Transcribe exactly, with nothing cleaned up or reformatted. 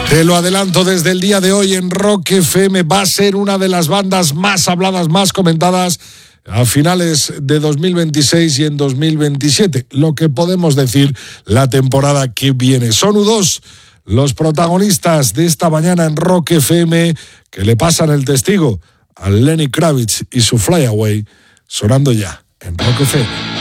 Te lo adelanto desde el día de hoy en Rock F M, va a ser una de las bandas más habladas, más comentadas a finales de dos mil veintiséis y en dos mil veintisiete, lo que podemos decir la temporada que viene. Son U dos los protagonistas de esta mañana en Rock F M, que le pasan el testigo a Lenny Kravitz y su Fly Away, sonando ya en Rock F M.